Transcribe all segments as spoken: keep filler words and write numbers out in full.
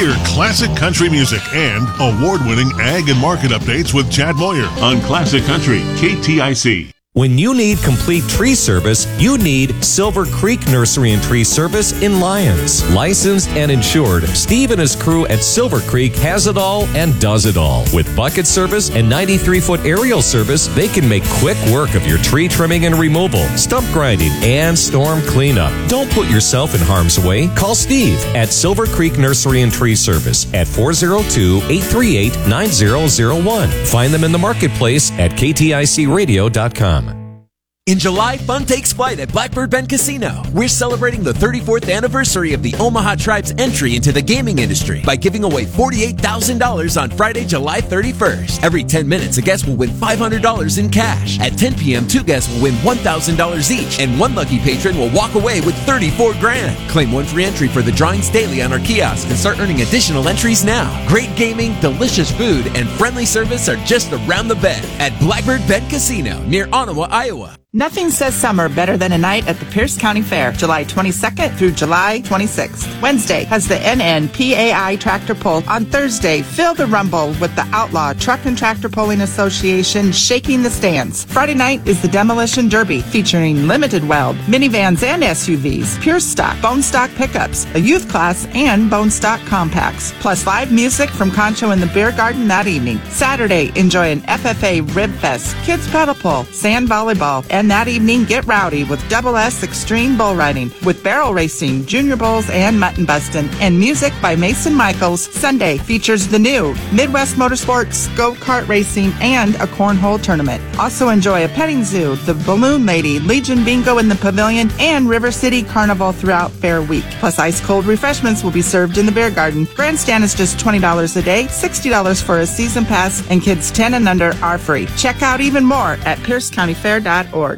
Hear classic country music and award-winning ag and market updates with Chad Moyer on Classic Country, K T I C. When you need complete tree service, you need Silver Creek Nursery and Tree Service in Lyons. Licensed and insured, Steve and his crew at Silver Creek has it all and does it all. With bucket service and ninety-three foot aerial service, they can make quick work of your tree trimming and removal, stump grinding, and storm cleanup. Don't put yourself in harm's way. Call Steve at Silver Creek Nursery and Tree Service at four oh two, eight three eight, nine oh oh one. Find them in the marketplace at K T I C radio dot com. In July, fun takes flight at Blackbird Bend Casino. We're celebrating the thirty-fourth anniversary of the Omaha Tribe's entry into the gaming industry by giving away forty-eight thousand dollars on Friday, July thirty-first. Every ten minutes, a guest will win five hundred dollars in cash. At ten p.m., two guests will win one thousand dollars each, and one lucky patron will walk away with thirty-four grand. Claim one free entry for the drawings daily on our kiosk and start earning additional entries now. Great gaming, delicious food, and friendly service are just around the bend at Blackbird Bend Casino near Ottawa, Iowa. Nothing says summer better than a night at the Pierce County Fair, July twenty-second through July twenty-sixth. Wednesday has the N N P A I Tractor Pull. On Thursday, feel the rumble with the Outlaw Truck and Tractor Pulling Association shaking the stands. Friday night is the Demolition Derby featuring limited weld, minivans and S U Vs, pure stock, bone stock pickups, a youth class, and bone stock compacts. Plus live music from Concho in the Beer Garden that evening. Saturday, enjoy an F F A Rib Fest, kids pedal pull, sand volleyball, and that evening, get rowdy with Double S Extreme Bull Riding, with barrel racing, junior bulls, and mutton bustin', and music by Mason Michaels. Sunday features the new Midwest Motorsports, go-kart racing, and a cornhole tournament. Also enjoy a petting zoo, the Balloon Lady, Legion Bingo in the Pavilion, and River City Carnival throughout Fair Week. Plus ice-cold refreshments will be served in the Beer Garden. Grandstand is just twenty dollars a day, sixty dollars for a season pass, and kids ten and under are free. Check out even more at pierce county fair dot org.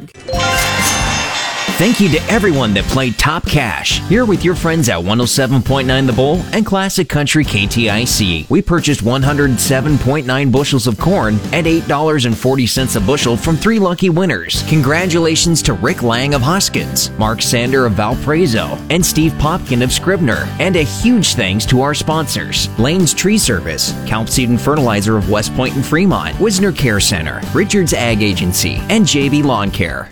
Thank you to everyone that played Top Cash. Here with your friends at one oh seven point nine The Bull and Classic Country K T I C. We purchased one hundred seven point nine bushels of corn at eight dollars and forty cents a bushel from three lucky winners. Congratulations to Rick Lang of Hoskins, Mark Sander of Valparaiso, and Steve Popkin of Scribner. And a huge thanks to our sponsors: Lane's Tree Service, Calp Seed and Fertilizer of West Point and Fremont, Wisner Care Center, Richards Ag Agency, and J B Lawn Care.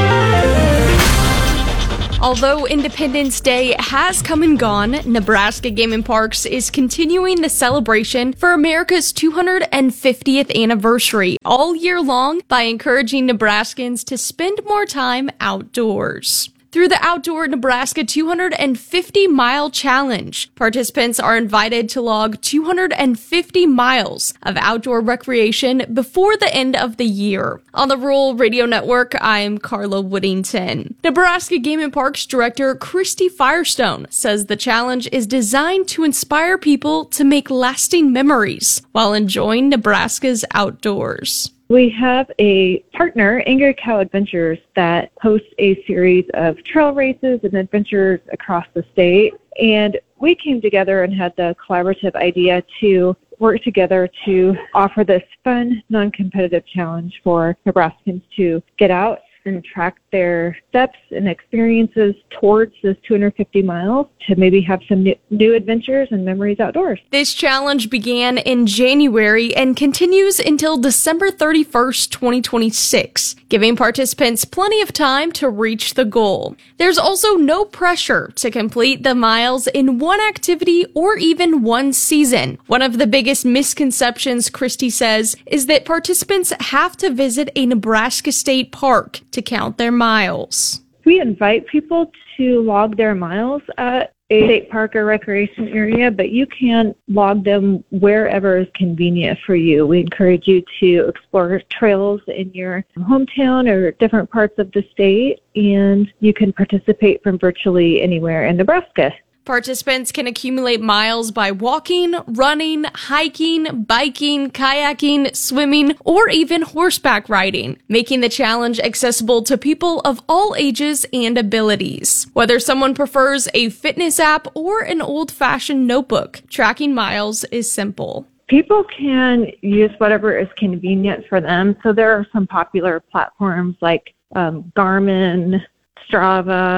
Although Independence Day has come and gone, Nebraska Game and Parks is continuing the celebration for America's two hundred fiftieth anniversary all year long by encouraging Nebraskans to spend more time outdoors. Through the Outdoor Nebraska two hundred fifty mile challenge, participants are invited to log two hundred fifty miles of outdoor recreation before the end of the year. On the Rural Radio Network, I'm Carla Woodington. Nebraska Game and Parks Director Christy Firestone says the challenge is designed to inspire people to make lasting memories while enjoying Nebraska's outdoors. We have a partner, Angry Cow Adventures, that hosts a series of trail races and adventures across the state. And we came together and had the collaborative idea to work together to offer this fun, non-competitive challenge for Nebraskans to get out and track their steps and experiences towards this two hundred fifty miles to maybe have some new, new adventures and memories outdoors. This challenge began in January and continues until December thirty-first, twenty twenty-six, giving participants plenty of time to reach the goal. There's also no pressure to complete the miles in one activity or even one season. One of the biggest misconceptions, Christy says, is that participants have to visit a Nebraska state park to count their miles. We invite people to log their miles at a state park or recreation area, but you can log them wherever is convenient for you. We encourage you to explore trails in your hometown or different parts of the state, and you can participate from virtually anywhere in Nebraska. Participants can accumulate miles by walking, running, hiking, biking, kayaking, swimming, or even horseback riding, making the challenge accessible to people of all ages and abilities. Whether someone prefers a fitness app or an old-fashioned notebook, tracking miles is simple. People can use whatever is convenient for them. So there are some popular platforms like um, Garmin, Strava,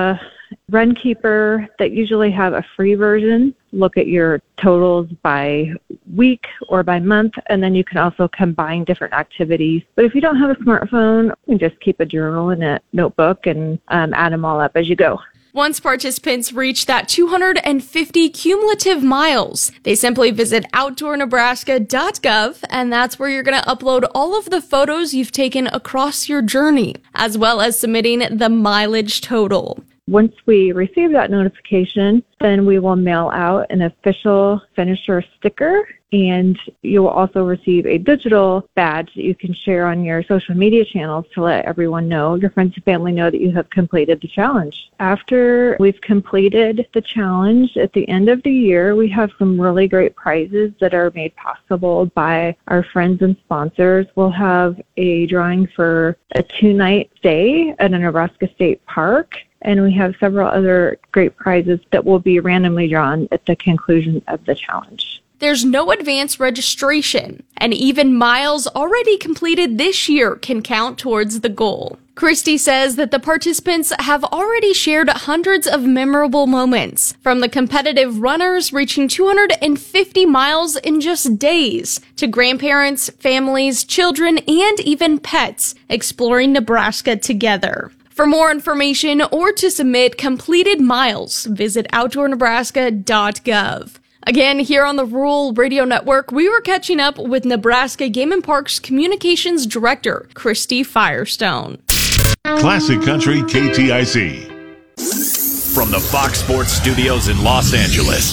Runkeeper that usually have a free version. Look at your totals by week or by month, and then you can also combine different activities. But if you don't have a smartphone, you can just keep a journal and a notebook and um, add them all up as you go. Once participants reach that two hundred fifty cumulative miles, they simply visit outdoor nebraska dot gov, and that's where you're going to upload all of the photos you've taken across your journey, as well as submitting the mileage total. Once we receive that notification, then we will mail out an official finisher sticker, and you will also receive a digital badge that you can share on your social media channels to let everyone know, your friends and family know that you have completed the challenge. After we've completed the challenge, at the end of the year, we have some really great prizes that are made possible by our friends and sponsors. We'll have a drawing for a two-night stay at a Nebraska State Park, and we have several other great prizes that will be randomly drawn at the conclusion of the challenge. There's no advance registration, and even miles already completed this year can count towards the goal. Christy says that the participants have already shared hundreds of memorable moments, from the competitive runners reaching two hundred fifty miles in just days, to grandparents, families, children, and even pets exploring Nebraska together. For more information or to submit completed miles, visit outdoor nebraska dot gov. Again, here on the Rural Radio Network, we were catching up with Nebraska Game and Parks Communications Director, Christy Firestone. Classic Country K T I C. From the Fox Sports Studios in Los Angeles,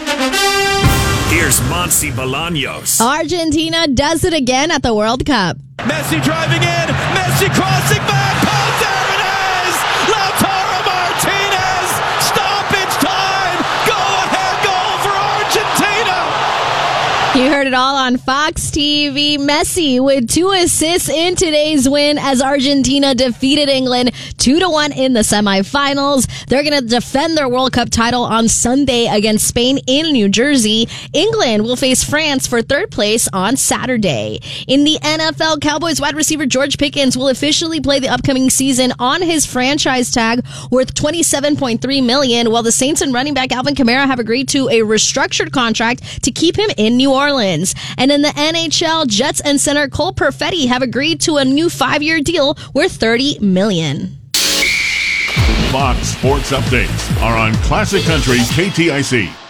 here's Monse Bolaños. Argentina does it again at the World Cup. Messi driving in, Messi crossing back, oh, there it is! Lautaro Martinez, stoppage time, go-ahead goal for Argentina! You heard it all on Fox T V. Messi with two assists in today's win as Argentina defeated England two to one in the semifinals. They're going to defend their World Cup title on Sunday against Spain in New Jersey. England will face France for third place on Saturday. In the N F L, Cowboys wide receiver George Pickens will officially play the upcoming season on his franchise tag worth twenty-seven point three million dollars, while the Saints and running back Alvin Kamara have agreed to a restructured contract to keep him in New Orleans. And in the N H L, Jets and center Cole Perfetti have agreed to a new five-year deal worth thirty million dollars. Fox Sports Updates are on Classic Country K T I C.